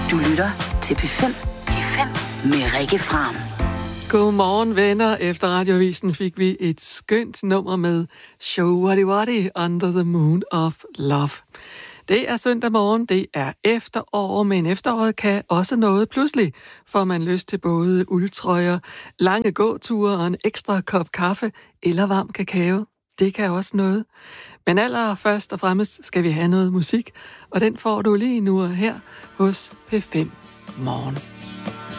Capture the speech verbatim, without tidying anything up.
Du lytter til P fem. P fem med Rikke Fram. Godmorgen, venner. Efter Radioavisen fik vi et skønt nummer med Show Waddy Waddy Under the Moon of Love. Det er søndag morgen, det er efterår, men efteråret kan også noget. Pludselig får man lyst til både uldtrøjer, lange gåture og en ekstra kop kaffe eller varm kakao. Det kan også noget. Men allerførst og fremmest skal vi have noget musik, og den får du lige nu og her hos P fem Morgen.